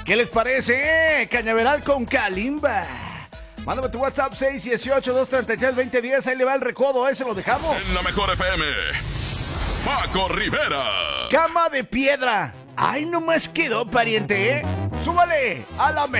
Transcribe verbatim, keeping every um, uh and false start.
¿Qué les parece? Cañaveral con Kalimba. Mándame tu WhatsApp seis uno ocho, dos tres tres, dos cero uno cero. Ahí le va el recodo, ese lo dejamos. En la mejor F M, Paco Rivera. Cama de piedra. Ay, nomás quedó, pariente, ¿eh? Súbale a la mejor.